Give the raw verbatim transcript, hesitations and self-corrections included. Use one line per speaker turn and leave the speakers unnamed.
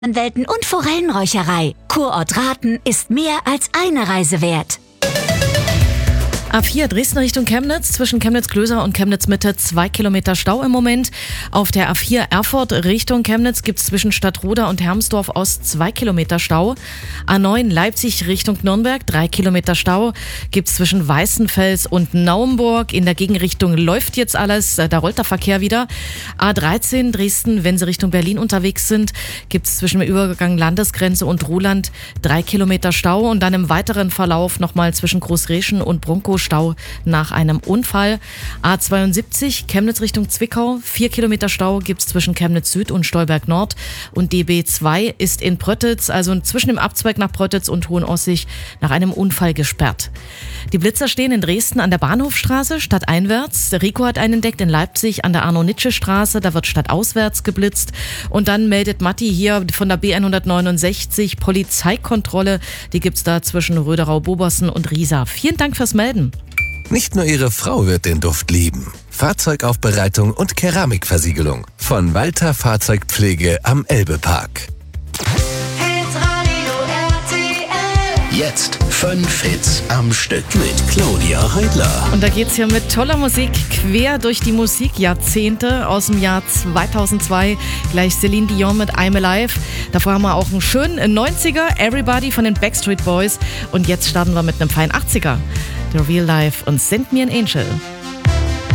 Welten und Forellenräucherei. Kurort Rathen ist mehr als eine Reise wert.
A vier Dresden Richtung Chemnitz, zwischen Chemnitz-Klöser und Chemnitz-Mitte zwei Kilometer Stau im Moment. Auf der A vier Erfurt Richtung Chemnitz gibt es zwischen Stadtroda und Hermsdorf Ost zwei Kilometer Stau. A neun Leipzig Richtung Nürnberg drei Kilometer Stau gibt es zwischen Weißenfels und Naumburg. In der Gegenrichtung läuft jetzt alles, da rollt der Verkehr wieder. A dreizehn Dresden, wenn Sie Richtung Berlin unterwegs sind, gibt es zwischen dem Übergang Landesgrenze und Ruhland drei Kilometer Stau und dann im weiteren Verlauf nochmal zwischen Großreschen und Brunkow Stau nach einem Unfall. A zweiundsiebzig Chemnitz Richtung Zwickau, vier Kilometer Stau gibt es zwischen Chemnitz Süd und Stolberg Nord und D B zwei ist in Pröttitz, also zwischen dem Abzweig nach Pröttitz und Hohenossig, nach einem Unfall gesperrt. Die Blitzer stehen in Dresden an der Bahnhofstraße stadteinwärts. Der Rico hat einen entdeckt in Leipzig an der Arno-Nitsche-Straße, da wird stadtauswärts geblitzt und dann meldet Matti hier von der B hundertneunundsechzig Polizeikontrolle, die gibt es da zwischen Röderau-Bobersen und Riesa. Vielen Dank fürs Melden.
Nicht nur Ihre Frau wird den Duft lieben. Fahrzeugaufbereitung und Keramikversiegelung von Walter Fahrzeugpflege am Elbepark.
Jetzt fünf Hits am Stück mit Claudia Heidler.
Und da geht's hier mit toller Musik quer durch die Musikjahrzehnte aus dem Jahr zweitausendzwei. Gleich Celine Dion mit I'm Alive. Davor haben wir auch einen schönen neunziger, Everybody von den Backstreet Boys. Und jetzt starten wir mit einem feinen achtziger. The Real Life und Send Me an Angel.